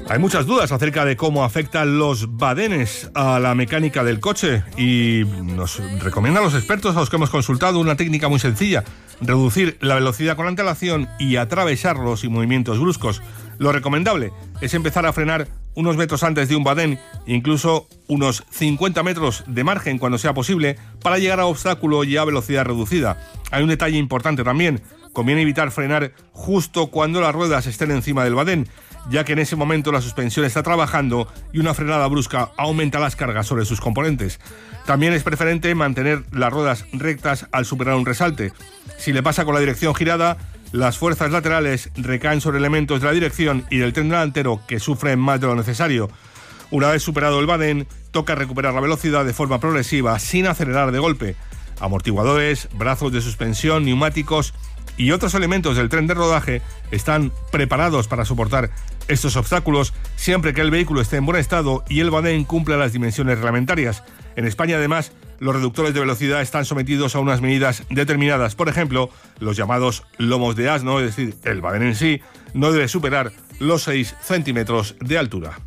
Hay muchas dudas acerca de cómo afectan los badenes a la mecánica del coche y nos recomiendan los expertos a los que hemos consultado una técnica muy sencilla: reducir la velocidad con antelación y atravesarlos sin movimientos bruscos. Lo recomendable es empezar a frenar unos metros antes de un badén, incluso unos 50 metros de margen cuando sea posible, para llegar a obstáculo y a velocidad reducida. Hay un detalle importante también: conviene evitar frenar justo cuando las ruedas estén encima del badén, ya que en ese momento la suspensión está trabajando y una frenada brusca aumenta las cargas sobre sus componentes. También es preferente mantener las ruedas rectas al superar un resalte. Si le pasa con la dirección girada, las fuerzas laterales recaen sobre elementos de la dirección y del tren delantero, que sufren más de lo necesario. Una vez superado el badén, toca recuperar la velocidad de forma progresiva sin acelerar de golpe. Amortiguadores, brazos de suspensión, neumáticos y otros elementos del tren de rodaje están preparados para soportar estos obstáculos siempre que el vehículo esté en buen estado y el badén cumpla las dimensiones reglamentarias. En España, además, los reductores de velocidad están sometidos a unas medidas determinadas. Por ejemplo, los llamados lomos de asno, es decir, el badén en sí, no debe superar los 6 centímetros de altura.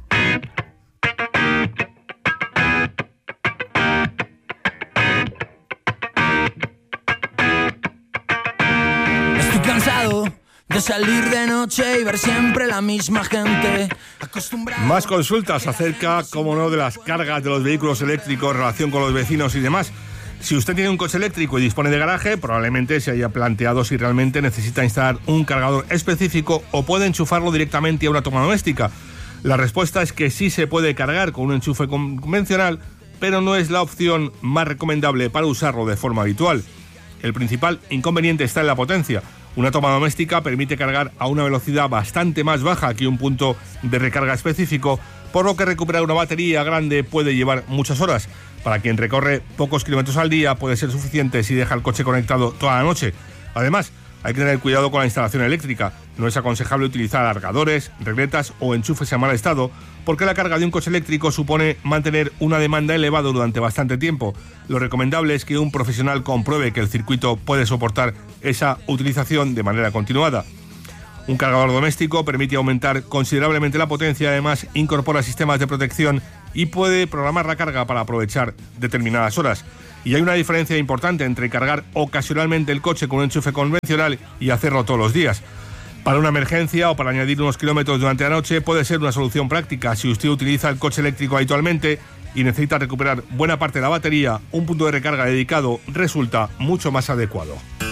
De salir de noche y ver siempre la misma gente. Más consultas acerca, como no, de las cargas de los vehículos eléctricos, relación con los vecinos y demás. Si usted tiene un coche eléctrico y dispone de garaje, probablemente se haya planteado si realmente necesita instalar un cargador específico o puede enchufarlo directamente a una toma doméstica. La respuesta es que sí se puede cargar con un enchufe convencional, pero no es la opción más recomendable para usarlo de forma habitual. El principal inconveniente está en la potencia. Una toma doméstica permite cargar a una velocidad bastante más baja que un punto de recarga específico, por lo que recuperar una batería grande puede llevar muchas horas. Para quien recorre pocos kilómetros al día puede ser suficiente si deja el coche conectado toda la noche. Además, hay que tener cuidado con la instalación eléctrica. No es aconsejable utilizar alargadores, regletas o enchufes en mal estado, porque la carga de un coche eléctrico supone mantener una demanda elevada durante bastante tiempo. Lo recomendable es que un profesional compruebe que el circuito puede soportar esa utilización de manera continuada. Un cargador doméstico permite aumentar considerablemente la potencia, además incorpora sistemas de protección y puede programar la carga para aprovechar determinadas horas. Y hay una diferencia importante entre cargar ocasionalmente el coche con un enchufe convencional y hacerlo todos los días. Para una emergencia o para añadir unos kilómetros durante la noche puede ser una solución práctica. Si usted utiliza el coche eléctrico habitualmente y necesita recuperar buena parte de la batería, un punto de recarga dedicado resulta mucho más adecuado.